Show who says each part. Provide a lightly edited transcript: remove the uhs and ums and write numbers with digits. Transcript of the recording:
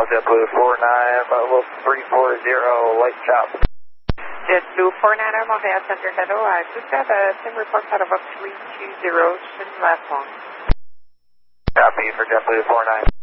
Speaker 1: JetBlue 49, level 340, light chop.
Speaker 2: JetBlue 49 Montreal Center, hello. I just got a SIM report out of up 320, last one.
Speaker 1: Copy for JetBlue 49.